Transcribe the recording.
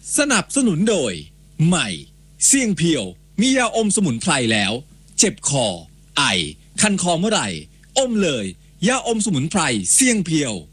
สนับสนุนโดยใหม่เสี่ยงเพียวมียาอมสมุนไพรแล้วเจ็บคอไอคันคอเมื่อไหร่อมเลยยาอมสมุนไพรเสี่ยงเพียว